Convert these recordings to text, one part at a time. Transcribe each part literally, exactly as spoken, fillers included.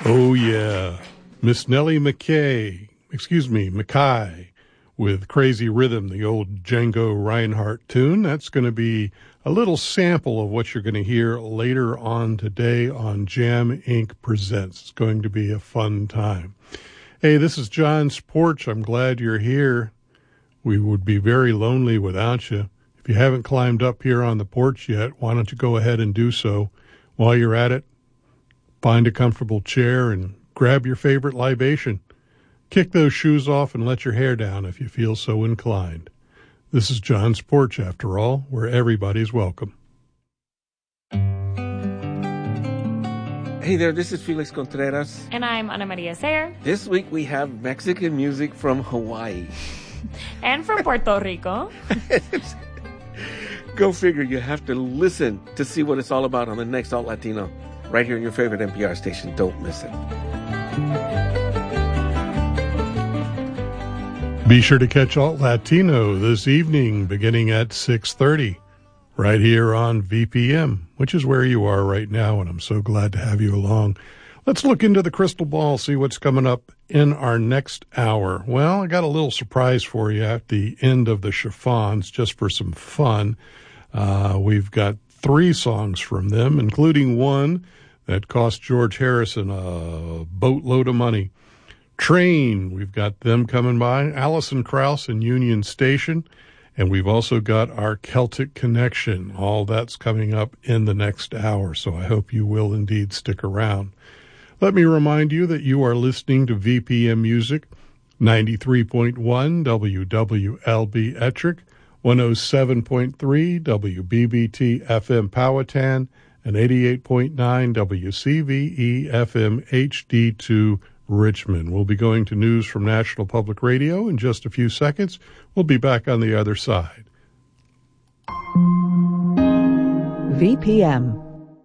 Oh, yeah. Miss Nellie McKay, excuse me, Mackay, with Crazy Rhythm, the old Django Reinhardt tune. That's going to be a little sample of what you're going to hear later on today on Jam Incorporated. Presents. It's going to be a fun time. Hey, this is John's Porch. I'm glad you're here. We would be very lonely without you. If you haven't climbed up here on the porch yet, why don't you go ahead and do so? While you're at it, find a comfortable chair and grab your favorite libation. Kick those shoes off and let your hair down if you feel so inclined. This is John's Porch, after all, where everybody's welcome. Hey there, this is Felix Contreras. And I'm Ana Maria Sayer. This week we have Mexican music from Hawaii. And from Puerto Rico. Go figure, you have to listen to see what it's all about on the next Alt Latino. Right here in your favorite N P R station. Don't miss it. Be sure to catch Alt Latino this evening beginning at six thirty right here on V P M, which is where you are right now, and I'm so glad to have you along. Let's look into the crystal ball, see what's coming up in our next hour. Well, I got a little surprise for you at the end of the chiffons, just for some fun. Uh, we've got three songs from them, including one that cost George Harrison a boatload of money. Train, we've got them coming by. Alison Krauss and Union Station. And we've also got our Celtic Connection. All that's coming up in the next hour, so I hope you will indeed stick around. Let me remind you that you are listening to V P M Music, ninety-three point one W W L B Ettrick, one oh seven point three W B B T F M Powhatan, and eighty-eight point nine W C V E F M H D two Richmond. We'll be going to news from National Public Radio in just a few seconds. We'll be back on the other side. V P M.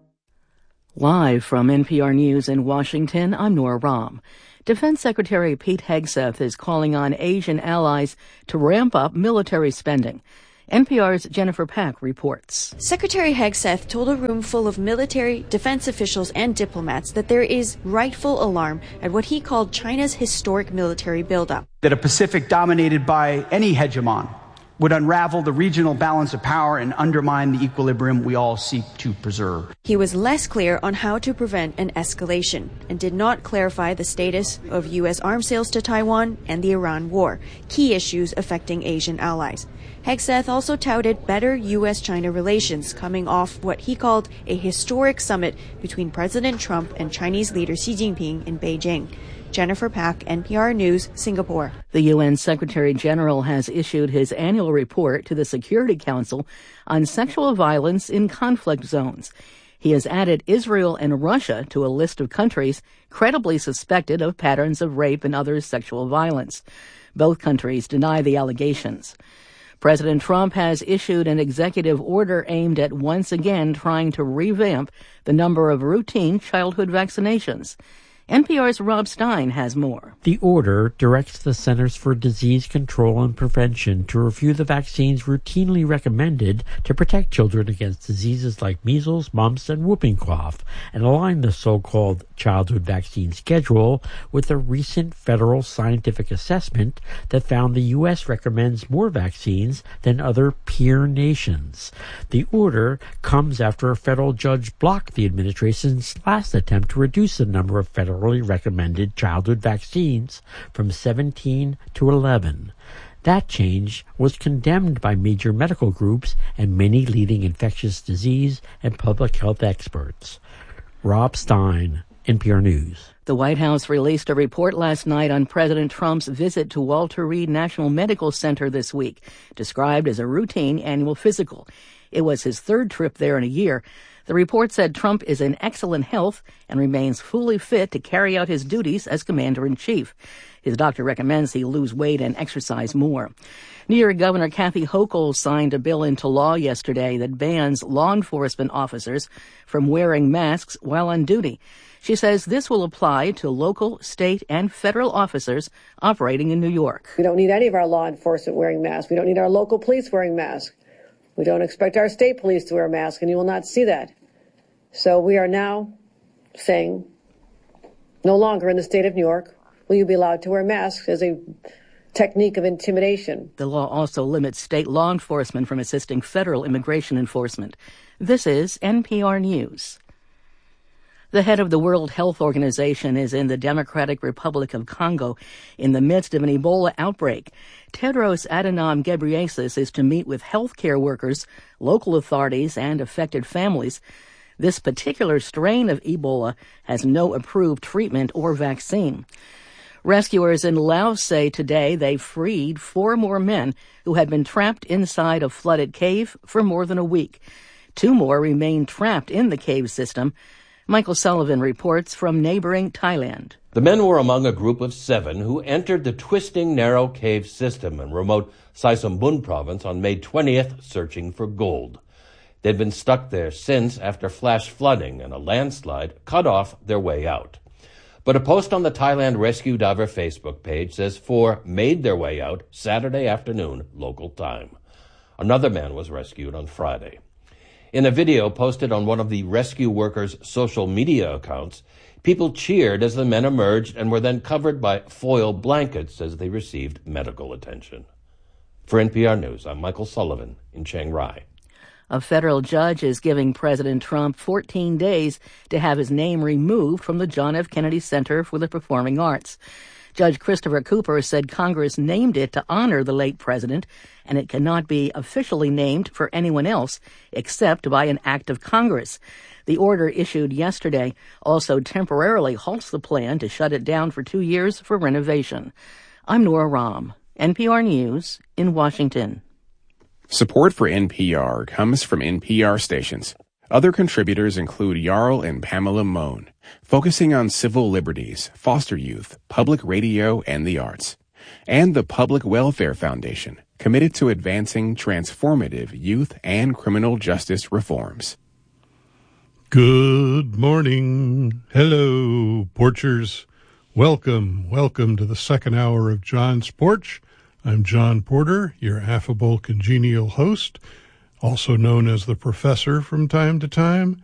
Live from N P R News in Washington, I'm Nora Rahm. Defense Secretary Pete Hegseth is calling on Asian allies to ramp up military spending. N P R's Jennifer Pack reports. Secretary Hegseth told a room full of military, defense officials, and diplomats that there is rightful alarm at what he called China's historic military buildup. That a Pacific dominated by any hegemon would unravel the regional balance of power and undermine the equilibrium we all seek to preserve. He was less clear on how to prevent an escalation and did not clarify the status of U S arms sales to Taiwan and the Iran war, key issues affecting Asian allies. Hegseth also touted better U S China relations coming off what he called a historic summit between President Trump and Chinese leader Xi Jinping in Beijing. Jennifer Pack, N P R News, Singapore. The U N Secretary General has issued his annual report to the Security Council on sexual violence in conflict zones. He has added Israel and Russia to a list of countries credibly suspected of patterns of rape and other sexual violence. Both countries deny the allegations. President Trump has issued an executive order aimed at once again trying to revamp the number of routine childhood vaccinations. N P R's Rob Stein has more. The order directs the Centers for Disease Control and Prevention to review the vaccines routinely recommended to protect children against diseases like measles, mumps, and whooping cough, and align the so-called childhood vaccine schedule with a recent federal scientific assessment that found the U S recommends more vaccines than other peer nations. The order comes after a federal judge blocked the administration's last attempt to reduce the number of federal recommended childhood vaccines from seventeen to eleven. That change was condemned by major medical groups and many leading infectious disease and public health experts. Rob Stein, N P R News. The White House released a report last night on President Trump's visit to Walter Reed National Medical Center this week, described as a routine annual physical. It was his third trip there in a year. The report said Trump is in excellent health and remains fully fit to carry out his duties as commander-in-chief. His doctor recommends he lose weight and exercise more. New York Governor Kathy Hochul signed a bill into law yesterday that bans law enforcement officers from wearing masks while on duty. She says this will apply to local, state, and federal officers operating in New York. We don't need any of our law enforcement wearing masks. We don't need our local police wearing masks. We don't expect our state police to wear masks, and you will not see that. So we are now saying No longer in the state of New York will you be allowed to wear masks as a technique of intimidation. The law also limits state law enforcement from assisting federal immigration enforcement. This is N P R News. The head of the World Health Organization is in the Democratic Republic of Congo in the midst of an Ebola outbreak. Tedros Adhanom Ghebreyesus is to meet with healthcare workers, local authorities, and affected families. This particular strain of Ebola has no approved treatment or vaccine. Rescuers in Laos say today they freed four more men who had been trapped inside a flooded cave for more than a week. Two more remain trapped in the cave system. Michael Sullivan reports from neighboring Thailand. The men were among a group of seven who entered the twisting, narrow cave system in remote Saisumbun province on May twentieth, searching for gold. They'd been stuck there since after flash flooding and a landslide cut off their way out. But a post on the Thailand Rescue Diver Facebook page says four made their way out Saturday afternoon, local time. Another man was rescued on Friday. In a video posted on one of the rescue workers' social media accounts, people cheered as the men emerged and were then covered by foil blankets as they received medical attention. For N P R News, I'm Michael Sullivan in Chiang Rai. A federal judge is giving President Trump fourteen days to have his name removed from the John F. Kennedy Center for the Performing Arts. Judge Christopher Cooper said Congress named it to honor the late president, and it cannot be officially named for anyone else except by an act of Congress. The order issued yesterday also temporarily halts the plan to shut it down for two years for renovation. I'm Nora Rahm, N P R News in Washington. Support for N P R comes from N P R stations. Other contributors include Jarl and Pamela Mohn, focusing on civil liberties, foster youth, public radio, and the arts. And the Public Welfare Foundation, committed to advancing transformative youth and criminal justice reforms. Good morning. Hello, Porchers. Welcome, welcome to the second hour of John's Porch. I'm John Porter, your affable, congenial host, also known as the Professor from time to time.